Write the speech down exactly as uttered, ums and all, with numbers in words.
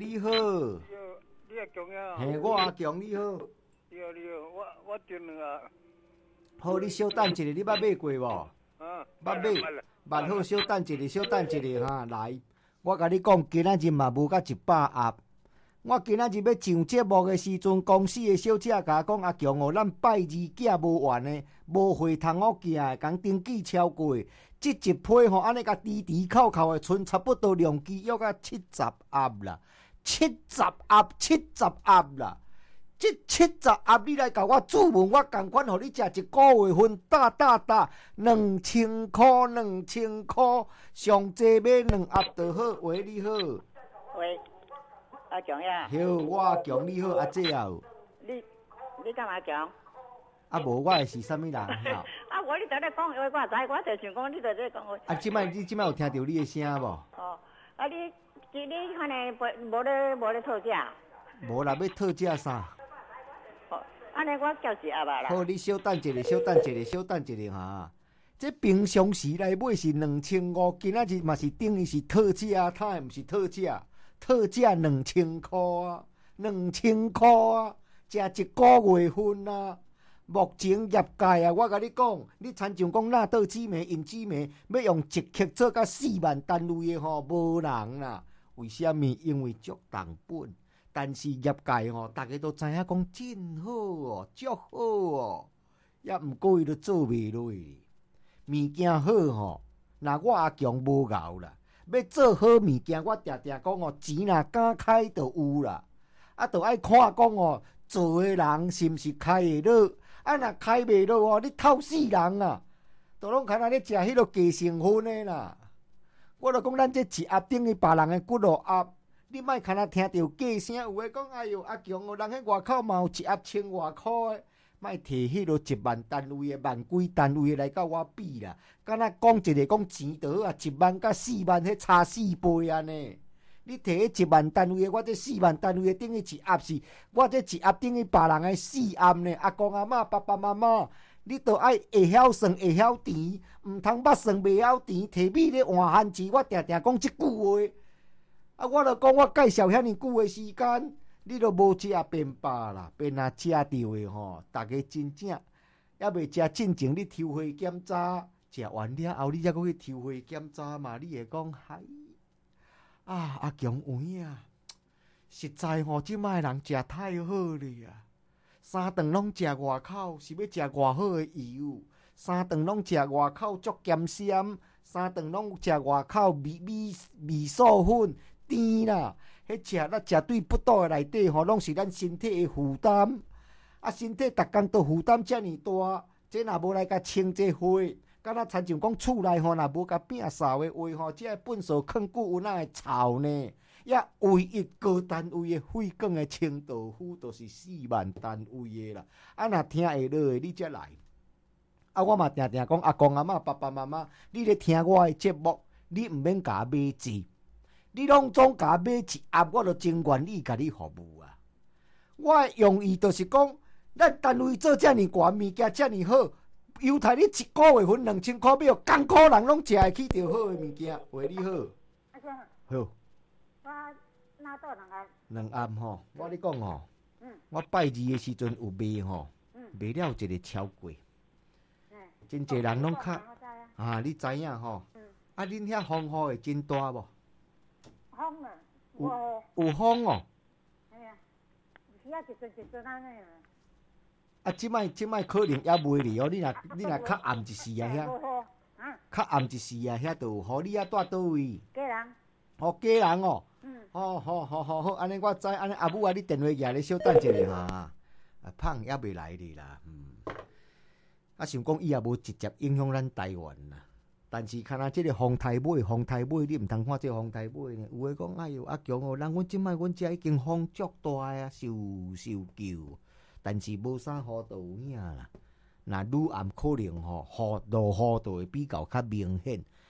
你好。 你好，你阿强呀？ 嘿，我阿强你好。 你好，你好，我我订两个。 好，你稍等一下，你捌买过无？ 啊， 捌买，捌好，稍等一下，稍等一下哈，来，我甲你讲，今仔日嘛无到一百盒。我今仔日要上节目的时阵，公司的小姐甲我讲，阿强哦，咱拜二囝无完的，无会通好行的，共登记超过，即一批吼，安尼甲滴滴扣扣的，剩差不多量机约啊七十盒啦，七十盒，七十盒啦。这七十盒你来甲我注文，我共款互你食一个月份，大大大两千块，两千块，上济买两盒就好。喂，你好。 喂，阿强呀。 好，我阿强你好，阿姐啊。 你你干嘛强？ 啊无，我是啥物人哈？ 啊，我你在咧讲话，我知，我就想讲你在咧讲话。 啊，即摆你即摆有听到你的声无？ 哦，啊你你你可能无咧无咧讨价。 无啦，要讨价啥？ 安尼我叫一盒啦。 好，你稍等一下，稍等一下，稍等一下哈。这平常时来买是两千五，今仔日嘛是等于是特价，它也毋是特价，特价两千块啊，两千块啊，食一个月份啊。目前业界啊，我甲你讲，你参像讲纳豆紫莓、银紫莓，要用一克做到四万单位的吼，无人啦。为什么？因为足重本。但是业界吼，大家都知影讲真好哦，足好哦，也毋过伊都做袂落。物件好吼，那我阿强无熬啦。要做好物件，我定定讲哦，钱若敢开就有啦。啊，就爱看讲哦，做诶人是毋是开会落？啊，若开袂落哦，你透死人啊！都拢看若咧食迄落鸡成分诶啦。我著讲咱这一盒等于别人诶骨肉盒。你莫看若听到价声，有诶讲，哎哟，阿强哦，人喺外口嘛有一盒千外箍诶，莫摕迄落一万单位诶、万几单位诶来甲我比啦。敢若讲一个讲钱倒啊，一万甲四万，迄差四倍安尼。你摕迄一万单位诶，我这四万单位诶，等于一盒是，我这一盒等于别人诶四盒呢。阿公阿嬷、爸爸妈妈，你都爱会晓算、会晓填，毋通捌算袂晓填，摕米咧换番薯。我定定讲即句话。啊！我著讲，我介绍遐尼久的时间，你都无食便罢啦，便若食着的吼，大家真正还未食进前，你抽血检查，食完了后，你才搁去抽血检查嘛？你会讲嗨啊！阿强有影，实在吼，即摆人食太好了啊！三顿拢食外口，是要食偌好的油；三顿拢食外口足咸鲜，三顿拢食外口米米米素粉。甜啦，迄食咱食对不倒的内底吼，拢是咱身体的负担。啊，身体逐工都负担遮尔大，这若无来甲清这火，敢若参像讲厝内吼，若无甲摒扫的话吼，这粪扫囥久有哪会臭呢？也唯一高单位的废管的清道夫，就是四万单位的啦。啊，若听会落的，你才来。啊，我嘛定定讲，阿公阿嬷、爸爸妈妈，你咧听我的节目，你毋免甲买字。你拢总甲买一盒，我就真愿意甲你服务啊！我的用意就是讲，咱单位做遮尔悬，物件遮尔好，犹太你一个月份两千块，要艰苦人拢食会起着好的物件。喂，你好。 阿强。 好。 我哪到两盒？ 两盒吼，我咧讲吼， 嗯， 我拜二的时阵有卖吼， 嗯， 卖了一个超过， 嗯， 真侪人拢较啊，你知影吼？嗯，啊，恁遐风雨会真大无？ 风啊， 有有风哦。 哎呀，是啊，一阵一阵安尼啊。 啊，即摆即摆可能也袂哩哦。你若你若较暗一时啊，遐，较暗一时啊，遐就有雨。你遐住倒位？ 家人。 哦，家人哦。 嗯。 好好好好好，安尼我知，安尼阿母啊，你电话举咧，稍等一下哈。啊，胖也袂来哩啦，嗯。啊，想讲伊也无直接影响咱台湾啦。但是，看若即个风台尾，风台尾，你毋通看即个风台尾呢。有诶讲，哎哟，阿强哦，人阮即摆阮遮已经风足大啊，受受救。但是无啥雨就有影啦。若愈暗可能吼，雨落雨就会比较较明显。